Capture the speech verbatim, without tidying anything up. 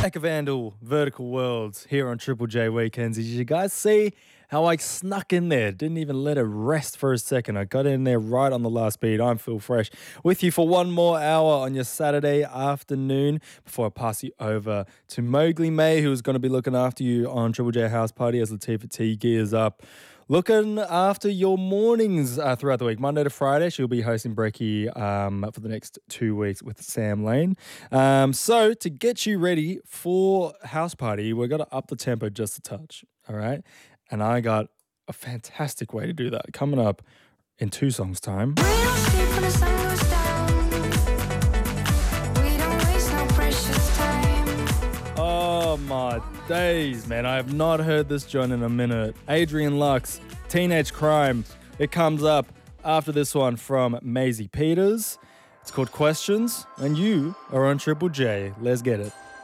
Becca Vandal, Vertical Worlds here on Triple J Weekends. Did you guys see how I snuck in there? Didn't even let it rest for a second. I got in there right on the last beat. I'm Phil Fresh with you for one more hour on your Saturday afternoon before I pass you over to Mowgli May, who's going to be looking after you on Triple J House Party as Latifah T gears up. Looking after your mornings uh, throughout the week. Monday to Friday, she'll be hosting Breaky um, for the next two weeks with Sam Lane. Um, so to get you ready for House Party, we're going to up the tempo just a touch, all right? And I got a fantastic way to do that coming up in two songs' time. Oh my days, man. I have not heard this joint in a minute. Adrian Lux, Teenage Crime. It comes up after this one from Maisie Peters. It's called Questions, and you are on Triple J. Let's get it.